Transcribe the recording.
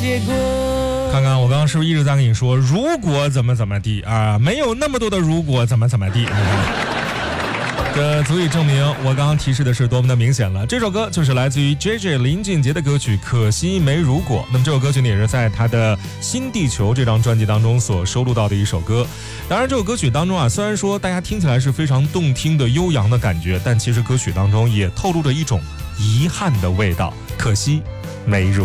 结果。 看看我刚刚是不是一直在跟你说，如果怎么地啊，没有那么多的如果怎么地。这足以证明我刚刚提示的是多么的明显了。这首歌就是来自于 JJ 林俊杰的歌曲《可惜没如果》。那么这首歌曲呢，也是在他的《新地球》这张专辑当中所收录到的一首歌。当然，这首歌曲当中啊，虽然说大家听起来是非常动听的悠扬的感觉，但其实歌曲当中也透露着一种遗憾的味道。可惜没如